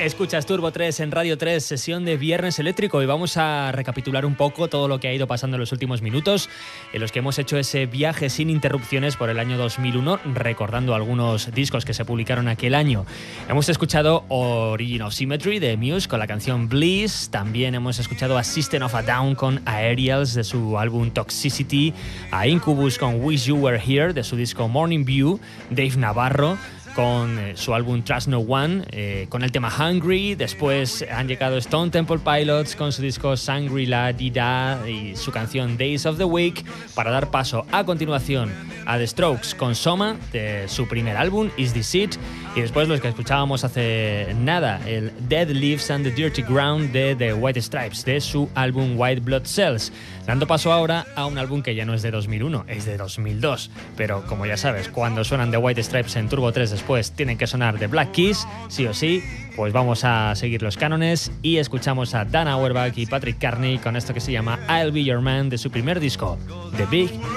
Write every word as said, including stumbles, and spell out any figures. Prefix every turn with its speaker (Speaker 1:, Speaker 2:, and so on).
Speaker 1: Escuchas Turbo tres en Radio tres, sesión de Viernes Eléctrico, y vamos a recapitular un poco todo lo que ha ido pasando en los últimos minutos, en los que hemos hecho ese viaje sin interrupciones por el año dos mil uno, recordando algunos discos que se publicaron aquel año. Hemos escuchado Origin of Symmetry de Muse con la canción Bliss, también hemos escuchado a System of a Down con Aerials de su álbum Toxicity, a Incubus con Wish You Were Here de su disco Morning View, Dave Navarro con eh, su álbum Trust No One, eh, con el tema Hungry. Después han llegado Stone Temple Pilots con su disco Shangri-La Dida y su canción Days of the Week, para dar paso a continuación a The Strokes con Soma de su primer álbum Is This It, y después los que escuchábamos hace nada, el Dead Leaves and the Dirty Ground de The White Stripes de su álbum White Blood Cells, dando paso ahora a un álbum que ya no es de dos mil uno, es de dos mil dos, pero como ya sabes, cuando suenan The White Stripes en Turbo tres después tienen que sonar The Black Keys, sí o sí. Pues vamos a seguir los cánones y escuchamos a Dan Auerbach y Patrick Carney con esto que se llama I'll Be Your Man de su primer disco, The Big